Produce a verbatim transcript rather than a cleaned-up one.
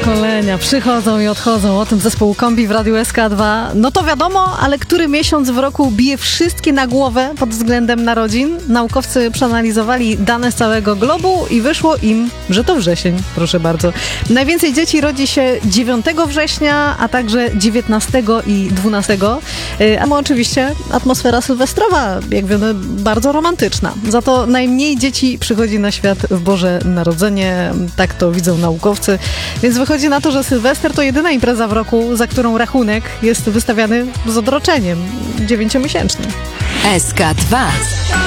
pokolenia przychodzą i odchodzą. O tym zespół Kombi w Radiu S K dwa. No to wiadomo, ale który miesiąc w roku bije wszystkie na głowę pod względem narodzin? Naukowcy przeanalizowali dane z całego globu i wyszło im, że to wrzesień. Proszę bardzo. Najwięcej dzieci rodzi się dziewiątego września, a także dziewiętnastego i dwunastego. A oczywiście atmosfera sylwestrowa, jak wiemy, bardzo romantyczna. Za to najmniej dzieci przychodzi na świat w Boże Narodzenie. Tak to widzą naukowcy. Więc wychodzi na to, że Sylwester to jedyna impreza w roku, za którą rachunek jest wystawiany z odroczeniem dziewięciomiesięcznym. S K dwa.